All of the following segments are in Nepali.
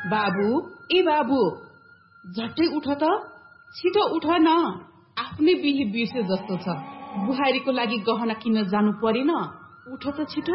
बाबु, ए बाबु, झट्टै उठ त, छिटो उठ न। आफ्नै बिहे बिर्से जस्तो छ। बुहारीको लागि गहना किन्न जानु परेन, उठ त छिटो।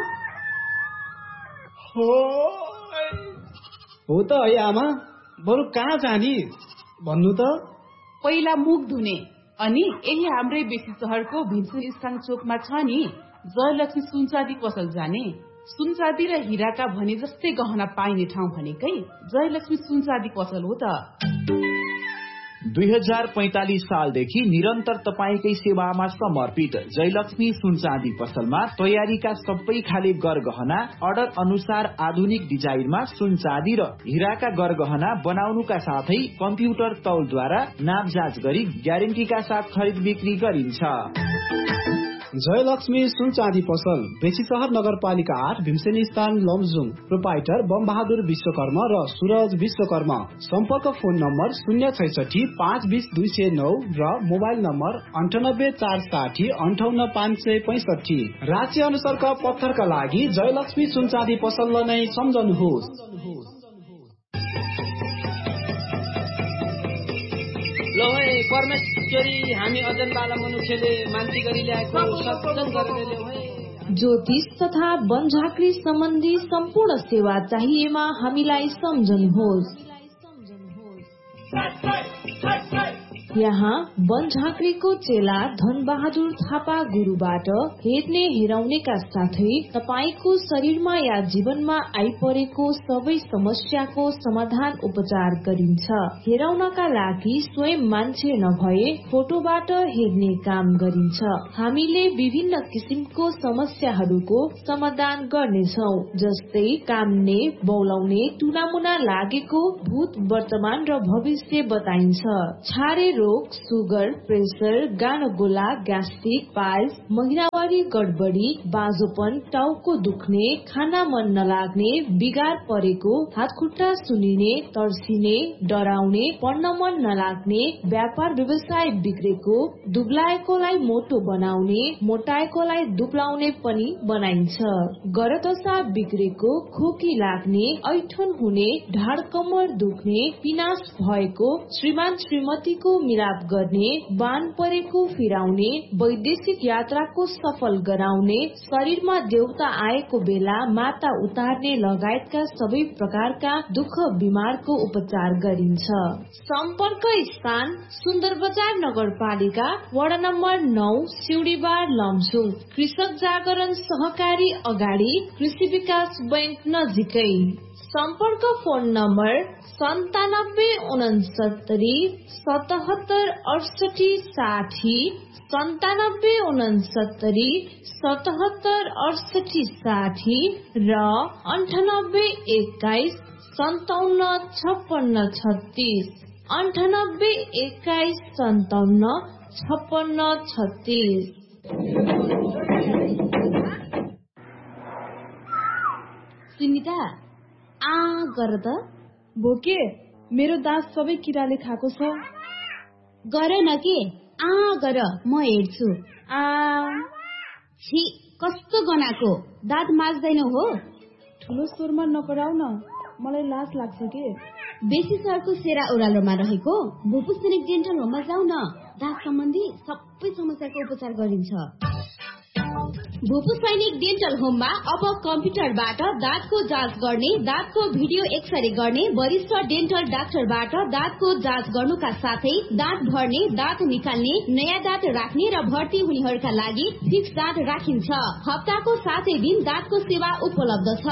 हो त है आमा, बरु कहाँ जाने भन्नु त। पहिला मुख धुने, अनि यही हाम्रै बेसी सहरको भीमसेन स्थान चोकमा छ नि जयलक्ष्मी सुनचाँदी पसल जाने। सुनचाँदी र हिराका भने जस्तै गहना पाइने ठाउँ भनेकै जयलक्ष्मी सुनचाँदी पसल हो त। 2045 सालदेखि निरन्तर तपाईकै सेवामा समर्पित जयलक्ष्मी सुनचाँदी पसलमा तयारीका सबै खाले गरगहना अर्डर अनुसार आधुनिक डिजाइनमा सुनचाँदी र हिराका गरगहना बनाउनुका साथै कम्प्युटर तौलद्वारा नाप जाँच गरी ग्यारेन्टीका साथ खरिद बिक्री गरिन्छ। जयलक्ष्मी सुनचाँदी पसल, बेसीसहर नगरपालिका 8, भीमसेनी स्थान, लमजुङ। प्रोपाइटर बमबहादुर विश्वकर्मा र सूरज विश्वकर्मा। सम्पर्क फोन नम्बर 066 520 209 र मोबाइल नम्बर 98 460 58 565। राज्य अनुसारका पत्थरका लागि जयलक्ष्मी सुनचाँदी पसललाई नै सम्झनुहोस्। लो है परमेश्वरी, हामी अजनवाला मनुष्यले मान्ति गरी ल्याएको सत्संग गरेर ल्याऊ है। ज्योतिष तथा वनझाँक्री सम्बन्धी सम्पूर्ण सेवा चाहिएमा हामीलाई सम्झनुहोस्। यहाँ वनझाँक्रीको चेला धनबहादुर थापा गुरुबाट हेर्ने हेराउनेका साथै तपाईको शरीरमा या जीवनमा आइपरेको सबै समस्याको समाधान उपचार गरिन्छ। हेराउनका लागि स्वयं मान्छे नभए फोटोबाट हेर्ने काम गरिन्छ। हामीले विभिन्न किसिमको समस्याहरूको समाधान गर्नेछौ, जस्तै काम्ने, बौलाउने, टुनामुना लागेको, भूत, वर्तमान र भविष्य बताइन्छ। छारे रोग, सुगर, प्रेसर, गानोगोला, ग्यास्ट्रिक, पाइल्स, महिनावारी गडबडी, बाँझोपन, टाउको दुख्ने, खाना मन नलाग्ने, बिगार परेको, हातखुट्टा सुनिने, तर्सिने, डराउने, पढ्न मन नलाग्ने, व्यापार व्यवसाय बिग्रेको, दुब्लाएकोलाई मोटो बनाउने, मोटाएकोलाई दुब्लाउने पनि बनाइन्छ। गरदशा बिग्रेको, खोकी लाग्ने, ऐठन हुने, ढाड कमर दुख्ने, पिनास भएको, श्रीमान श्रीमतीको मिलाप गर्ने, बान परेको फिराउने, वैदेशिक यात्राको सफल गराउने, शरीरमा देउता आएको बेला माता उतार्ने लगायतका सबै प्रकारका दुःख बिमारको उपचार गरिन्छ। सम्पर्क स्थान सुन्दर बजार नगरपालिका वडा नम्बर 9, सिउडीबार, लमजुङ। कृषक जागरण सहकारी अगाडि, कृषि विकास बैंक नजिकै। सम्पर्क फोन नम्बर 9769 77 68 60, 9769 77 68 60 र 98 21 57 56 36, 98 21 57 56 36। सुनिता, गर त। भोके, मेरो दाँत सबै किराले खाएको छ। गर न के, गर, म हेर्छु। छी, कस्तो गनाको, दाँत माझ्दैनौ हो? ठुलो स्वरमा नकराउ न, मलाई लाज लाग्छ के। बेसी सरको सेरा ओह्रालोमा रहेको भूपू सैनिक डेन्टल होममा जाऊ न। दाँत सम्बन्धी सबै समस्याको उपचार गरिन्छ। भूपू सैनिक डेन्टल होममा अब कम्प्युटरबाट दाँतको जाँच गर्ने, दाँतको भिडियो एक्सरे गर्ने, वरिष्ठ डेन्टल डाक्टरबाट दाँतको जाँच गर्नुका साथै दाँत भर्ने, दाँत निकाल्ने, नयाँ दाँत राख्ने र भर्ती हुनेहरूका लागि फिक्स दाँत राखिन्छ। हप्ताको 7 दिन दाँतको सेवा उपलब्ध छ।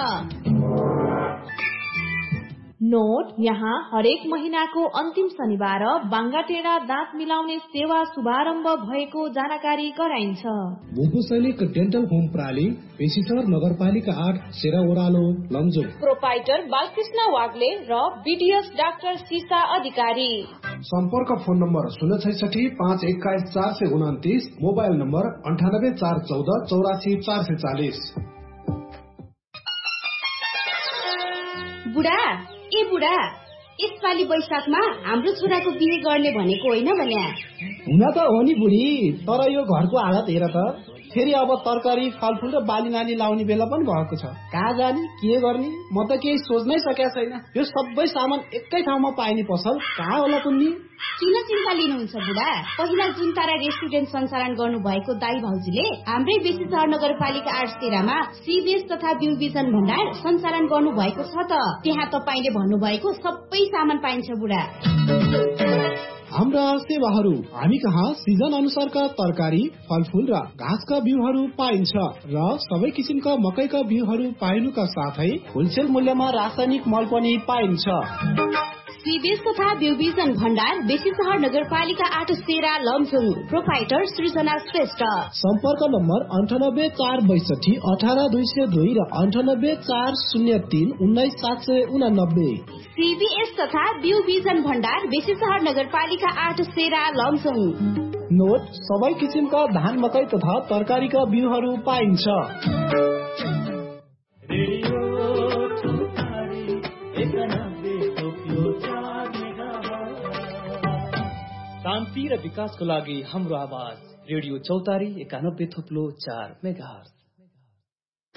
नोट, यहाँ हरेक महिनाको अन्तिम शनिबार बाङ्गाटेडा दाँत मिलाउने सेवा शुभारम्भ भएको जानकारी गराइन्छ। भूपू सैनिक डेन्टल होम प्राली, पेशीसर नगरपालिका 8, सेरा ओह्रालो, लमजुङ। प्रोपाइटर बालकृष्ण वाग्ले र बीडीएस डाक्टर सीसा अधिकारी। सम्पर्क फोन नम्बर 066 521 429, मोबाइल नम्बर 98 414 84 440। बुढा, ए बुढा, यसपालि वैशाखमा हाम्रो छोराको बिहे गर्ने भनेको होइन भने? हुन त हो नि बुढी, तर यो घरको हालत हेर त। फेरि अब तरकारी फलफुल र बाली नाली लाउने बेला पनि भएको छ। कहाँ जाने के गर्ने म त केही सोच्नै सकेको छैन। यो सबै सामान एकै ठाउँमा पाइने पसल कहाँ होला कुन्नी? किन चिन्ता लिनुहुन्छ बुढा? पहिला जुन तारा रेस्टुरेन्ट सञ्चालन गर्नु भएको दाई भाउजूले हाम्रै बेसी सहर नगरपालिका 8 तेरामा सीबीएस तथा बिउ बिजन भण्डार सञ्चालन गर्नु भएको छ त। त्यहाँ तपाईले भन्नुभएको सबै सामान पाइन्छ बुढा। हाम्रा सेवाहरू हामी कहाँ सिजन अनुसारका तरकारी फलफुल र घाँसका बिउहरू पाइन्छ र सबै किसिमका मकैका बिउहरू पाइनुका साथै होलसेल मूल्यमा रासायनिक मल पनि पाइन्छ। सीबीएस तथा बिउ बिजन भण्डार बेसी सहर नगरपालिका 8 तेरा लमजुङ। प्रोपाइटर सृजना श्रेष्ठ। सम्पर्क नम्बर 98 462 18202 र 98 403 19789। सीबीएस तथा बिउ बिजन भण्डार बेसी सहर नगरपालिका 8 तेरा लमजुङ। नोट सबै किसिमका धान मकै तथा तरकारीका बिउहरू पाइन्छ। शान्ति र विकासको लागि हाम्रो आवाज रेडियो चौतारी 91.4 मेगाहर्ज।